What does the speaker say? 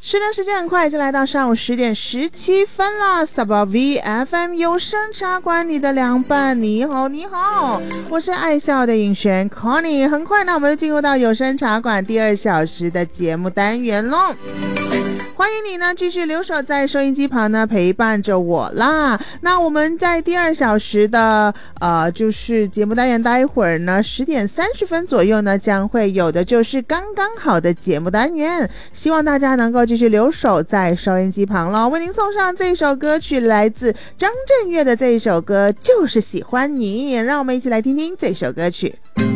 是的，时间很快就来到上午10:17了。Sabah VFM 有声茶馆，你的凉拌，你好，你好，我是爱笑的尹璇 Connie。很快呢，我们就进入到有声茶馆第2小时的节目单元咯。欢迎你呢继续留守在收音机旁呢陪伴着我啦。那我们在第2小时的就是节目单元，待会儿呢10:30左右呢将会有的就是刚刚好的节目单元，希望大家能够继续留守在收音机旁咯。为您送上这首歌曲，来自张震岳的这一首歌，就是喜欢你，让我们一起来听听这首歌曲。